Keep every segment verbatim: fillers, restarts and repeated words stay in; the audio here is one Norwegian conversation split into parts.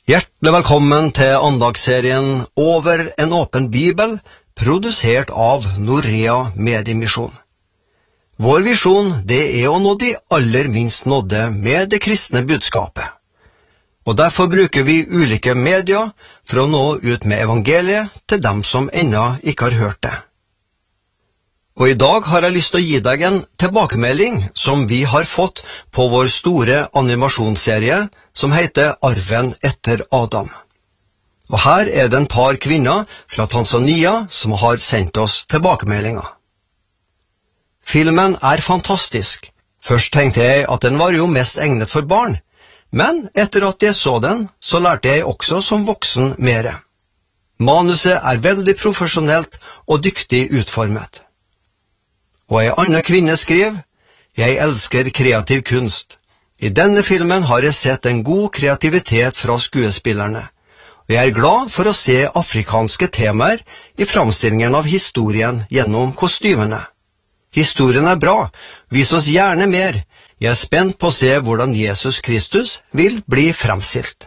Hjertelig velkommen til andagsserien Over en åpen bibel, produsert av Norea Mediemisjon. Vår visjon det er å nå de aller minst nådde med det kristne budskapet. Og derfor bruker vi ulike medier for å nå ut med evangeliet til dem som ennå ikke har hørt det. Og i dag har jeg lyst til å gi deg en tilbakemelding som vi har fått på vår store animasjonsserie som heter Arven etter Adam. Og her er det en par kvinner fra Tanzania som har sendt oss tilbakemeldinger. Filmen er fantastisk. Først tenkte jeg at den var jo mest egnet for barn, men etter at jeg så den, så lærte jeg også som voksen mere. Manuset er veldig profesjonelt og dyktig utformet. Og en annen kvinne skrev, «Jeg elsker kreativ kunst. I denne filmen har jeg sett en god kreativitet fra skuespillerne, og jeg er glad for å se afrikanske temaer i framstillingen av historien gjennom kostymene. Historien er bra, vis oss gjerne mer. Jeg er spent på å se hvordan Jesus Kristus vil bli fremstilt.»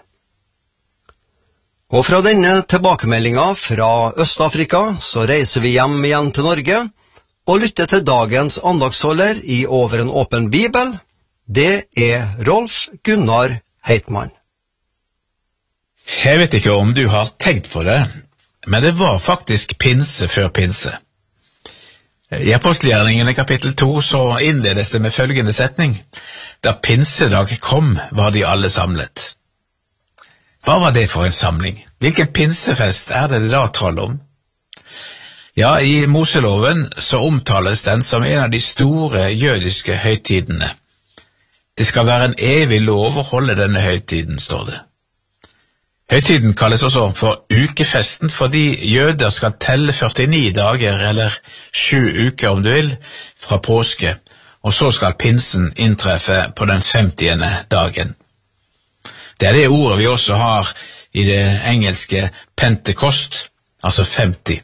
Og fra denne tilbakemeldingen fra Østafrika så reiser vi hjem igjen til Norge, og lytte til dagens andagsholder i Over en åpen bibel. Det er Rolf Gunnar Heitmann. Jeg vet ikke om du har tenkt på det, men det var faktisk pinse før pinse. I Apostelgjerningen i kapittel to så innledes det med følgende setning: Da pinsedag kom, var de alle samlet. Hva var det for en samling? Hvilken pinsefest er det det da taler om? Ja, i Moseloven så omtales den som en av de store jødiske høytidene. Det skal være en evig lov å holde denne høytiden, står det. Høytiden kalles også for ukefesten, fordi jøder skal telle førtini dager, eller sju uker om du vil, fra påske, og så skal pinsen inntreffe på den femtiende dagen. Det er det ordet vi også har i det engelske Pentekost, altså femti.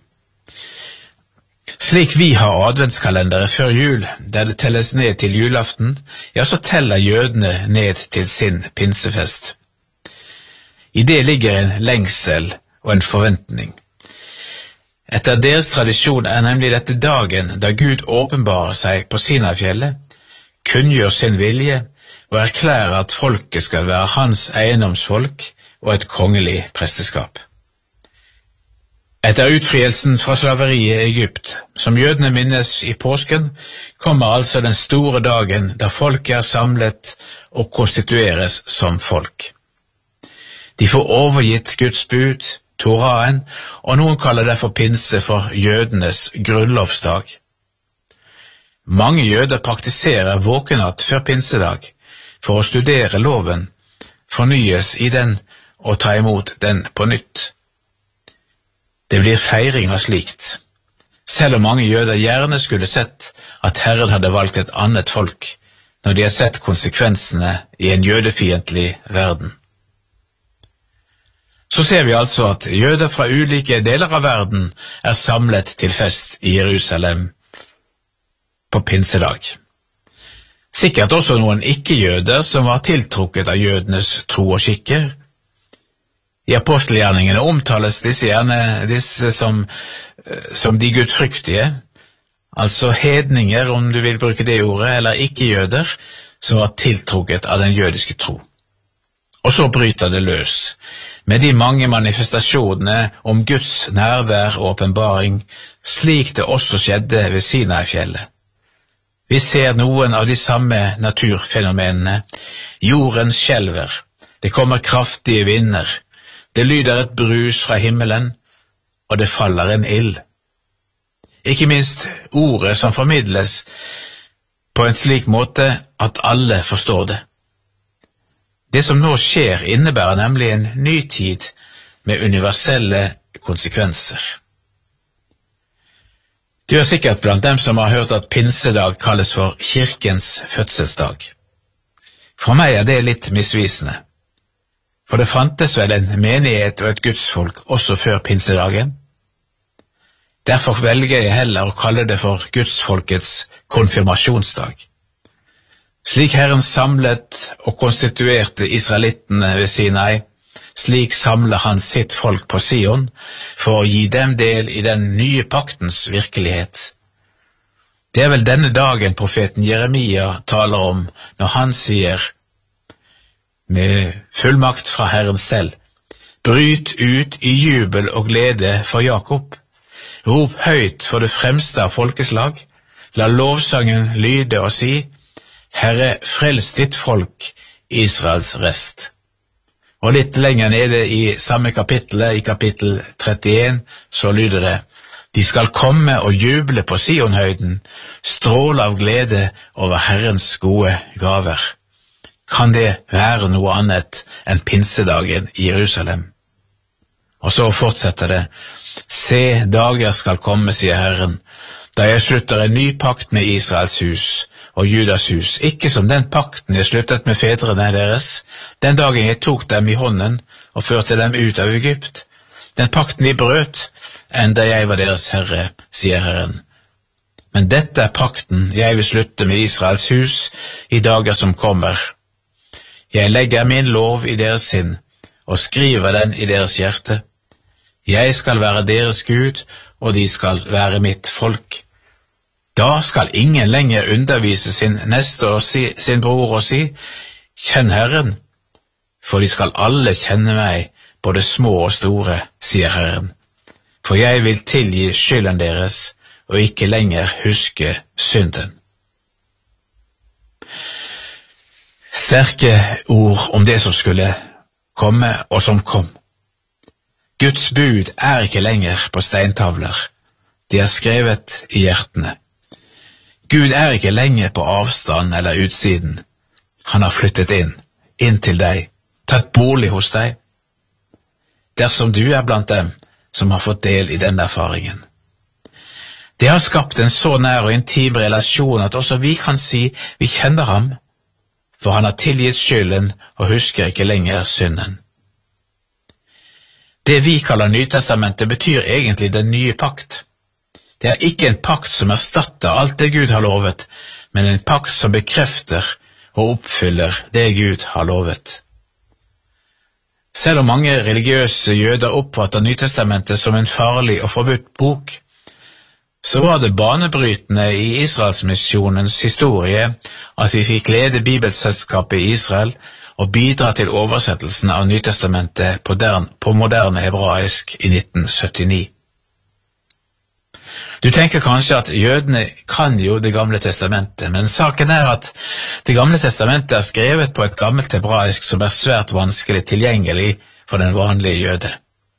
Slik vi har adventskalendere før jul, der det telles ned til julaften, ja, så teller jødene ned til sin pinsefest. I det ligger en lengsel og en forventning. Etter deres tradisjon er nemlig dette dagen da Gud åpenbarer seg på Sinai-fjellet, kunngjør sin vilje og erklærer at folket skal være hans eiendomsfolk og et kongelig presteskap. Etter utfrielsen fra slaveriet i Egypt, som jødene minnes i påsken, kommer altså den store dagen da folket er samlet og konstitueres som folk. De får overgitt Guds bud, Toraen, og noen kaller derfor pinse for jødenes grunnlovsdag. Mange jøder praktiserer våkenatt før pinsedag for å studere loven, fornyes i den og ta imot den på nytt. Det blir feiring av slikt, selv om mange jøder gjerne skulle sett at Herren hadde valgt et annet folk, når de har sett konsekvensene i en jødefiendtlig verden. Så ser vi altså at jøder fra ulike deler av verden er samlet til fest i Jerusalem på pinsedag. Sikkert også noen ikke-jøder som var tiltrukket av jødenes tro og skikker. I apostelgjerningene omtales disse gjerne disse som, som de gudfryktige, altså hedninger, om du vil bruke det ordet, eller ikke-jøder, som var tiltrukket av den jødiske tro. Og så bryter det løs, med de mange manifestasjonene om Guds nærvær og åpenbaring, slik det også skjedde ved Sinai-fjellet. Vi ser noen av de samme naturfenomenene. Jorden skjelver, det kommer kraftige vinder, det lyder et brus fra himmelen, og det faller en ild. Ikke minst ordet som formidles på en slik måte at alle forstår det. Det som nå skjer innebærer nemlig en ny tid med universelle konsekvenser. Du er sikkert blant dem som har hørt at pinsedag kalles for kirkens fødselsdag. For meg er det litt misvisende. For det fantes vel en menighet og et gudsfolk også før pinsedagen. Derfor velger jeg heller å kalle det for gudsfolkets konfirmasjonsdag. Slik Herren samlet og konstituerte israelittene ved Sinai, slik samler han sitt folk på Sion, for å gi dem del i den nye paktens virkelighet. Det er vel denne dagen profeten Jeremia taler om når han sier, med fullmakt fra Herren selv, bryt ut i jubel og glede for Jakob, rop høyt for det fremste av folkeslag, la lovsangen lyde og si, Herre, frels ditt folk, Israels rest. Og litt lenger nede i samme kapittel, i kapittel trettien, så lyder det, de skal komme og juble på Sionhøyden, stråle av glede over Herrens gode gaver. Kan det være noe annet enn pinsedagen i Jerusalem? Og så fortsetter det, se, dager skal komme, sier Herren, da jeg slutter en ny pakt med Israels hus og Judas hus, ikke som den pakten jeg sluttet med fedrene deres, den dagen jeg tok dem i hånden og førte dem ut av Egypt. Den pakten de brøt, enda jeg var deres herre, sier Herren. Men dette er pakten jeg vil slutte med Israels hus i dager som kommer. Jeg legger min lov i deres sinn og skriver den i deres hjerte. Jeg skal være deres Gud, og de skal være mitt folk. Da skal ingen lenger undervise sin neste og si, sin bror og si, kjenn Herren, for de skal alle kjenne meg, både små og store, sier Herren. For jeg vil tilgi skylden deres, og ikke lenger huske synden. Sterke ord om det som skulle komme, og som kom. Guds bud er ikke lenger på steintavler, de er skrevet i hjertene. Gud er ikke lenger på avstand eller utsiden. Han har flyttet inn, inn til deg, tatt bolig hos deg. Dersom du er blant dem som har fått del i denne erfaringen. Det har skapt en så nær og intim relasjon at også vi kan si vi kjenner ham, for han har tilgitt skylden og husker ikke lenger synden. Det vi kaller Nytestamentet betyr egentlig den nye pakt. Det er ikke en pakt som erstatter alt det Gud har lovet, men en pakt som bekrefter og oppfyller det Gud har lovet. Selv om mange religiøse jøder oppfatter Nytestamentet som en farlig og forbudt bok, så var det banebrytende i Israelsmisjonens historie at vi fikk lede Bibelselskapet i Israel og bidra til oversettelsen av Nytestamentet på, der, på moderne hebraisk i nitten syttini. Du tenker kanskje at jødene kan jo det gamle testamentet, men saken er at det gamle testamentet er skrevet på et gammelt hebraisk som er svært vanskelig tilgjengelig for den vanlige jøde.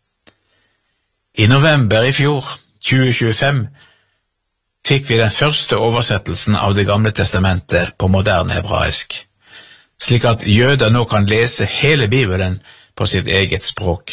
I november i fjor, tjue tjuefem, fikk vi den første oversettelsen av det gamle testamentet på moderne hebraisk, slik at jøder nå kan lese hele Bibelen på sitt eget språk.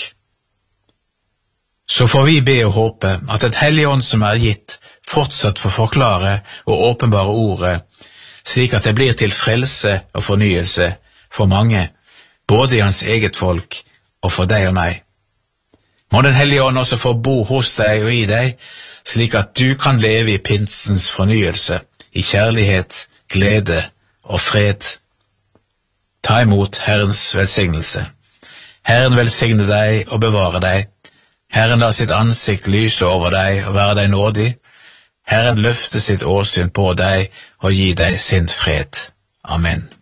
Så får vi be og håpe at Den hellige ånd som er gitt, fortsatt får forklare og åpenbare ordet, slik at det blir til frelse og fornyelse for mange, både i hans eget folk og for deg og meg. Må Den hellige ånd også få bo hos deg og i deg, slik at du kan leve i pinsens fornyelse, i kjærlighet, glede og fred. Ta imot Herrens velsignelse. Herren velsigne deg og bevare deg. Herren la sitt ansikt lyse over deg og være deg nådig. Herren løfte sitt åsyn på deg og gi deg sin fred. Amen.